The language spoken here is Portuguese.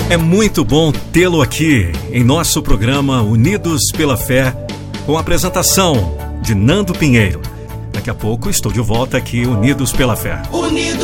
É muito bom tê-lo aqui em nosso programa Unidos pela Fé, com a apresentação de Nando Pinheiro. Daqui a pouco estou de volta aqui, Unidos pela Fé. Unidos